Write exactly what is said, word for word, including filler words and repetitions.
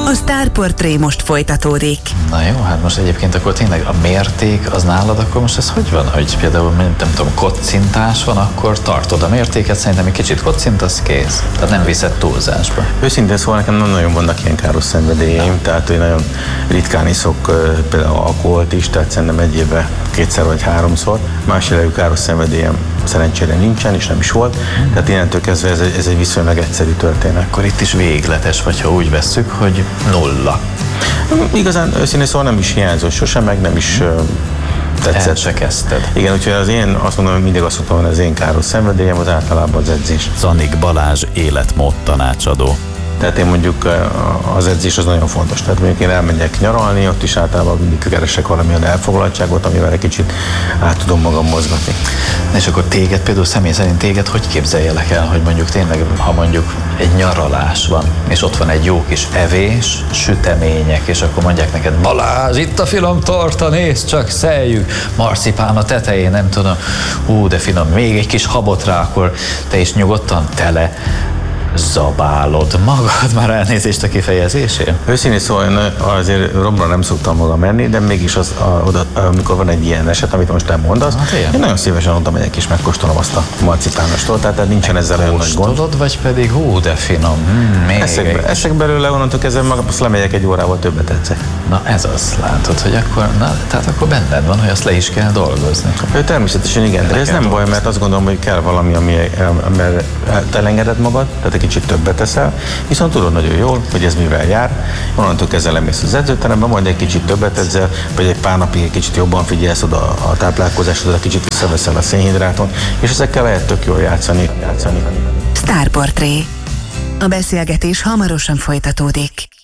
A Sztárportré most folytatódik. Na jó, hát most egyébként akkor tényleg a mérték az nálad, akkor most ez hogy van? Hogy például, nem tudom, kocintás van, akkor tartod a mértéket, szerintem egy kicsit kocintasz, kész. Tehát nem viszed túlzásba. Őszintén szóval nekem nem nagyon vannak ilyen káros szenvedélyeim, tehát hogy nagyon ritkán iszok például alkoholt is, tehát szerintem egy évben kétszer vagy háromszor. Más jellegű káros szenvedélyem szerencsére nincsen, és nem is volt. Hmm. Tehát innentől kezdve ez egy, ez egy viszonylag egyszerű történet. Akkor itt is végletes, vagy ha úgy vesszük, hogy nulla. Igazán őszintén szóval nem is hiányzott sosem, meg nem is uh, tetszett. El se kezdted. Igen, úgyhogy az én, azt mondom, hogy mindig azt mondom, hogy az én káros szenvedélyem az általában az edzés. Zanik Balázs életmód tanácsadó. Tehát én mondjuk az edzés az nagyon fontos. Tehát mondjuk én elmegyek nyaralni, ott is általában mindig keresek valamilyen elfoglaltságot, amivel egy kicsit át tudom magam mozgatni. És akkor téged, például személy szerint téged hogy képzeljelek el, hogy mondjuk tényleg, ha mondjuk egy nyaralás van, és ott van egy jó kis evés, sütemények, és akkor mondják neked, Balázs, itt a finom torta, nézd csak, szeljük, marcipán a tetején, nem tudom, ú, de finom, még egy kis habot rá, akkor te is nyugodtan tele zabálod magad, már elnézést a kifejezésért? Őszintén szóval én azért romra nem szoktam magam menni, de mégis az, a, oda, amikor van egy ilyen eset, amit most nem mondasz, hát én nagyon szívesen oda megyek és megkóstolom azt a marcipános tortát, tehát nincsen ezzel olyan nagy gond. Kóstolod, vagy pedig hú, de finom, hmm, még eszek, be, eszek belőle, onnantól kezdve magam, azt lemegyek egy órával többet edzek. Na ez az, látod, hogy akkor, na, tehát akkor benned van, hogy azt le is kell dolgozni. Természetesen igen, de ez nem dolgozni. Baj, mert azt gondolom, hogy kell valami, ami, amivel elengeded magad, tehát egy kicsit többet teszel, viszont tudod nagyon jól, hogy ez mivel jár, onnantól kezdve lemész az edzőterembe, majd egy kicsit többet edzel, vagy egy pár napig egy kicsit jobban figyelsz oda a táplálkozásodra, kicsit visszaveszel a szénhidráton, és ezekkel lehet tök jól játszani. játszani. Sztárportré. A beszélgetés hamarosan folytatódik.